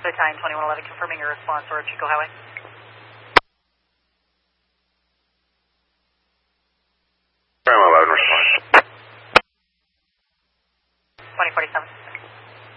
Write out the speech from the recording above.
Battalion 2111 confirming your response or Chico Highway. 11 response. 2047.